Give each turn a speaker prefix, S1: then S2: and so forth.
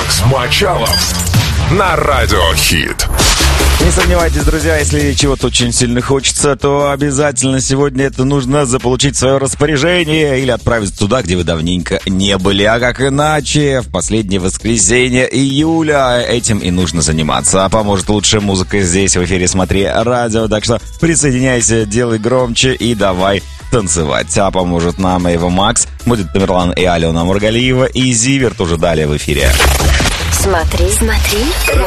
S1: Макс Мачалов на Радио Хит.
S2: Не сомневайтесь, друзья, если чего-то очень сильно хочется, то обязательно сегодня это нужно заполучить в свое распоряжение или отправиться туда, где вы давненько не были. А как иначе, в последнее воскресенье июля этим и нужно заниматься. А поможет лучшая музыка здесь в эфире «Смотри радио». Так что присоединяйся, делай громче и давай танцевать. А поможет нам Эва Макс, будет Тамерлан и Алена Мургалиева, и Зиверт уже далее в эфире.
S3: Смотри.